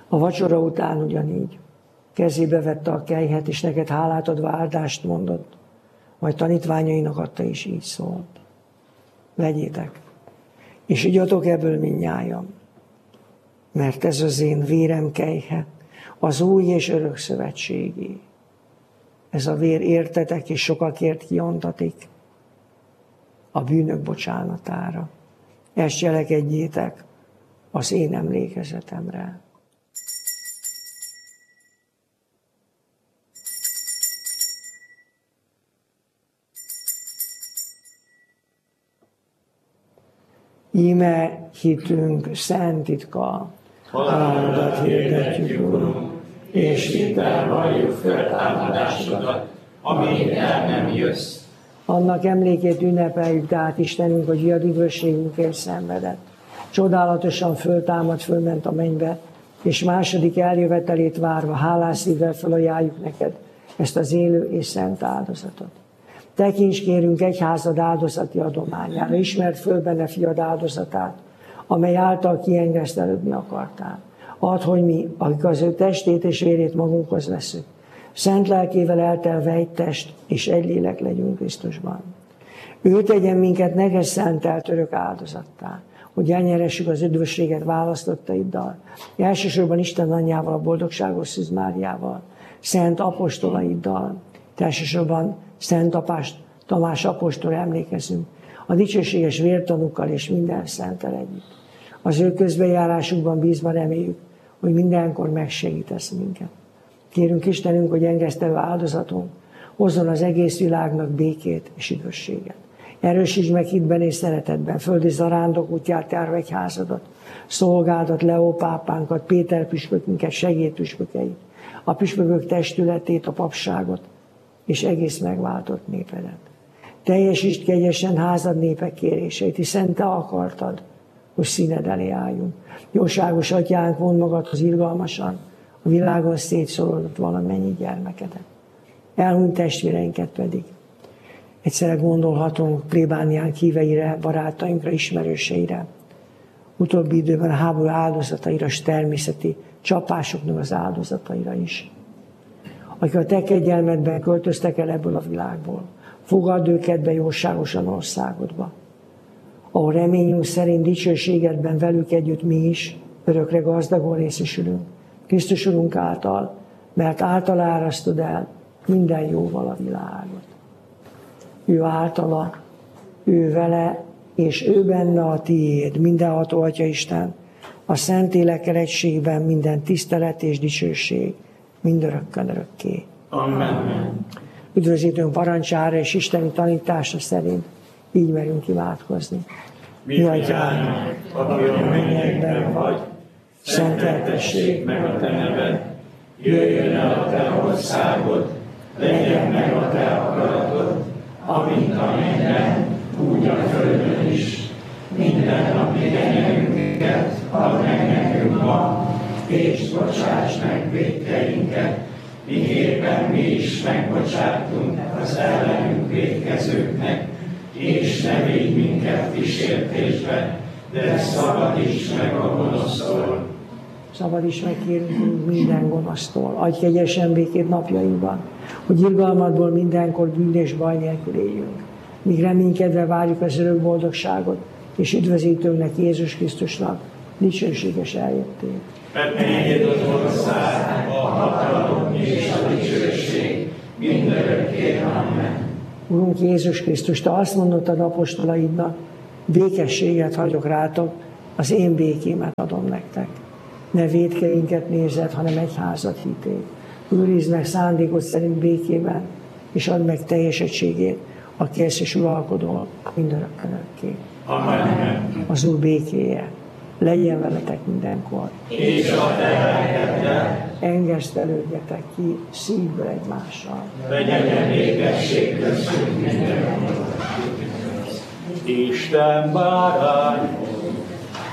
A vacsora után ugyanígy. Kezébe vette a kelyhet, és neked hálát adva áldást mondott. Majd tanítványainak adta, és így szólt. Vegyétek, és igyatok ebből mindnyájan, mert ez az én vérem kelyhe, az új és örök szövetségé. Ez a vér értetek és sokakért kiontatik a bűnök bocsánatára. Ezt cselekedjétek az én emlékezetemre. Íme hitünk szent titka, halálodat hirdetjük, Urunk, és hittel valljuk feltámadásodat, amíg el nem jössz. Annak emlékét ünnepeljük, tehát Istenünk, hogy fiad üdvösségünkért szenvedett. Csodálatosan föltámad, fölment a mennybe, és második eljövetelét várva hálás szívvel felajánljuk neked ezt az élő és szent áldozatot. Tekints kérünk egyházad áldozati adományára, ismerd föl benne fiad áldozatát, amely által kiengesztelődni akartál. Add, hogy mi, akik az ő testét és vérét magunkhoz veszünk, szent lelkével eltelve egy test és egy lélek legyünk Krisztusban. Ő tegyen minket neked szentelt örök áldozattá, hogy elnyeressük az üdvösséget választottaiddal, elsősorban Isten anyjával, a boldogságos Szűz Máriával, szent apostolaiddal, elsősorban Szent Tamás apostol emlékezünk, a dicsőséges vértanúkkal és minden szenttel együtt. Az ő közbejárásukban bízva reméljük, hogy mindenkor megsegítesz minket. Kérünk Istenünk, hogy engesztelő áldozatunk hozzon az egész világnak békét és üdvösséget. Erősítsd meg hitben és szeretetben, földi zarándok útját járva egyházadat, szolgádat, Leó pápánkat, Péter püspökünket, segédpüspökeit, a püspökök testületét, a papságot, és egész megváltott népedet. Teljesítsd kegyesen házad népek kéréseit, hiszen te akartad, hogy színed elé álljunk. Jóságos atyánk, mondd magadhoz irgalmasan, a világon szétszórodott valamennyi gyermekedet. Elhunyt testvéreinket pedig. Egyszerre gondolhatunk plébániánk híveire, barátainkra, ismerőseire. Utóbbi időben a háború áldozataira és természeti csapásoknak az áldozataira is. Akik a te kegyelmedben költöztek el ebből a világból, fogadd őket be jóságosan országodba, ahol reményünk szerint dicsőségedben velük együtt mi is örökre gazdagon részesülünk, Krisztus Urunk által, mert által árasztod el minden jóval a világot. Ő általa, ő vele, és ő benne a tiéd, mindenható Atya Isten, a Szentlélekkel egységben minden tisztelet és dicsőség, mindörökkön örökké. Amen. Üdvözítőnk parancsára és isteni tanítása szerint így merünk imádkozni. Mi atyánk, aki a mennyekben vagy, szenteltessék meg a te neved, jöjjön el a te országod, legyen meg a te akaratod, amint a mennyben, úgy a földön is. Minden napi kenyerünket add meg nekünk ma, és bocsáss meg vétkeinket, miképpen mi is megbocsátunk az ellenünk vétkezőknek, és ne védj minket kísértésbe, de szabadíts meg a gonosztól. Szabadíts meg, kérünk, minden gonosztól. Adj kegyesen békét napjainkban, hogy irgalmadból mindenkor bűn és baj nélkül éljünk. Míg reménykedve várjuk az örök boldogságot, és üdvözítőnknek, Jézus Krisztusnak dicsőséges eljöttét. Mert tiéd az ország, a hatalom és a dicsőség mindörökké. Amen. Urunk Jézus Krisztus, te azt mondottad apostolaidnak, békességet hagyok rátok, az én békémet adom nektek. Ne vétkeinket nézed, hanem egyházat hitét. Őrizd meg szándékot szerint békében, és add meg teljes egységét, aki ezt is uralkodol mindörökkön örökké. Amen. Az Úr békéje legyen veletek mindenkor. És a te lelkeddel. Engesztelődjetek ki szívből egymással. Legyen békesség köztünk mindenkor. Isten bárány,